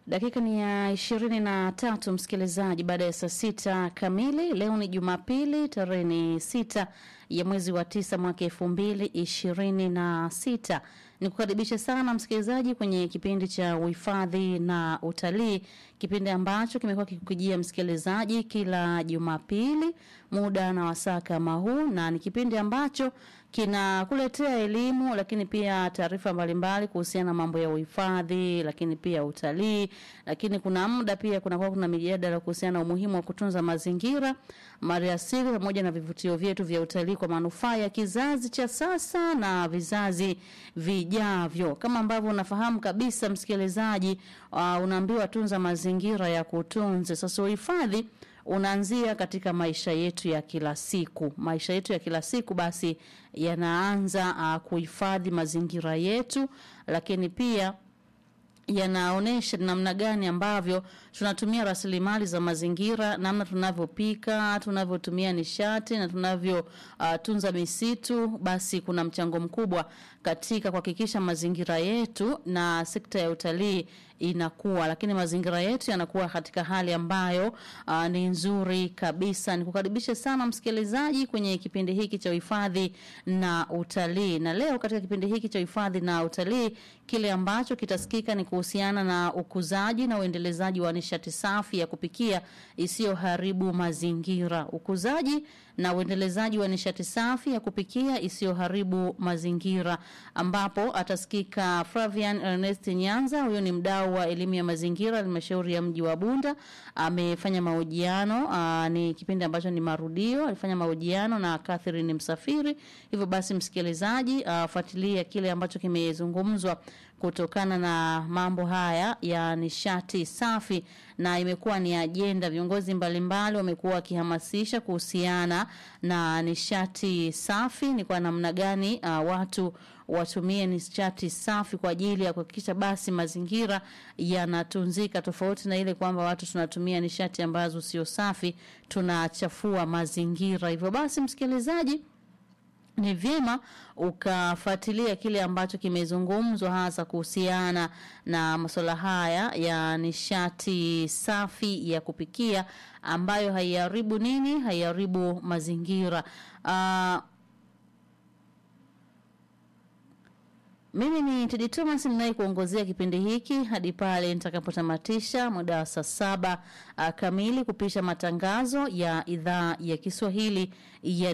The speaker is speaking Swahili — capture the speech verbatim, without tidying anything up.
Dakika ni ya ishirini na tatu msikilizaji, baada ya saa sita kamili. Leo ni Jumapili, tarehe ni sita ya mwezi wa tisa mwaka elfu mbili ishirini na sita. Nikukaribisha sana msikilizaji kwenye kipindi cha uhifadhi na utalii, kipindi ambacho kimekuwa kikukujia msikilizaji kila Jumapili muda na wasaa kama huu, na ni kipindi ambacho kinakuletea elimu lakini pia taarifa mbalimbali kuhusiana na mambo ya uhifadhi lakini pia utalii. Lakini kuna muda pia kuna kwa kuna mijadala kuhusiana na umuhimu wa kutunza mazingira, maliasili pamoja na vivutio vyetu vya utalii kwa manufaa ya kizazi cha sasa na vizazi vijavyo. Kama ambavyo unafahamu kabisa msikilizaji, uh, unaambiwa tunza mazingira ya kutunze. Sasa uhifadhi unaanzia katika maisha yetu ya kila siku. Maisha yetu ya kila siku basi yanaanza uh, kuhifadhi mazingira yetu, lakini pia yanaonesha namna gani ambavyo tunatumia rasilimali za mazingira, namna tunavyopika, tunavyotumia nishati na tunavyo uh, tunza misitu. Basi kuna mchango mkubwa katika kuhakikisha mazingira yetu na sekta ya utalii inakuwa, lakini mazingira yetu yanakuwa katika hali ambayo uh, ni nzuri kabisa. Nikukaribisha sana msikilizaji kwenye kipindi hiki cha uhifadhi na utalii. Na leo katika kipindi hiki cha uhifadhi na utalii, kile ambacho kitasikika ni kuhusiana na ukuzaji na uendelezaji wa nishati safi ya kupikia isiyoharibu mazingira. Ukuzaji na uendelezaji wa nishati safi ya kupikia isiyoharibu mazingira, ambapo atasikika Flavian Ernest Nyanza. Huyo ni mdau wa elimu ya mazingira halmashauri ya mji wa Bunda. Amefanya mahojiano, ni kipindi ambacho ni marudio, alifanya mahojiano na Catherine Msafiri. Hivyo basi msikilizaji, fuatilia kile ambacho kimezungumzwa kutokana na mambo haya ya nishati safi, na imekuwa ni ajenda. Viongozi mbalimbali wamekuwa wakihamasisha kuhusiana na nishati safi, ni kwa namna gani uh, watu watumie nishati safi kwa ajili ya kuhakikisha basi mazingira yanatunzika, tofauti na ile kwamba watu tunatumia nishati ambazo sio safi, tunachafua mazingira. Hivyo basi msikilizaji, ni vyema ukafuatilia kile ambacho kimezungumzwa hasa kuhusiana na masuala haya ya nishati safi ya kupikia ambayo haiharibu nini, haiharibu mazingira. Uh, Mimi ni Teddy Thomas ninaye kuongozea kipindi hiki hadi pale nitakapotamatisha muda wa saa saba uh, kamili kupisha matangazo ya idhaa ya Kiswahili ya